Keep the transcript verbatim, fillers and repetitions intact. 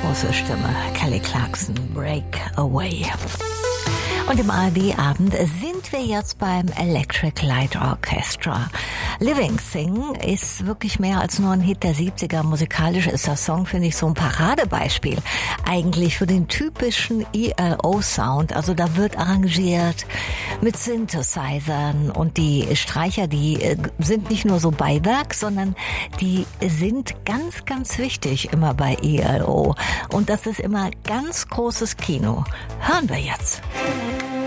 große Stimme. Kelly Clarkson, Break Away. Und im A R D-Abend sind wir jetzt beim Electric Light Orchestra. Living Thing ist wirklich mehr als nur ein Hit der siebziger. Musikalisch ist der Song, finde ich, so ein Paradebeispiel eigentlich für den typischen E L O-Sound. Also da wird arrangiert mit Synthesizern und die Streicher, die sind nicht nur so Beiwerk, sondern die sind ganz, ganz wichtig immer bei E L O. Und das ist immer ganz großes Kino. Hören wir jetzt.